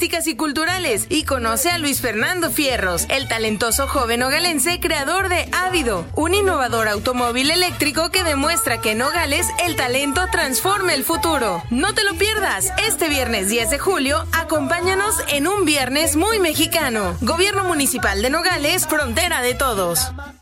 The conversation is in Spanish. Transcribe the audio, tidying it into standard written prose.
artísticas y culturales y conoce a Luis Fernando Fierros, el talentoso joven nogalense creador de Ávido, un innovador automóvil eléctrico que demuestra que en Nogales el talento transforma el futuro. No te lo pierdas, este viernes 10 de julio, acompáñanos en un viernes muy mexicano. Gobierno Municipal de Nogales, frontera de todos.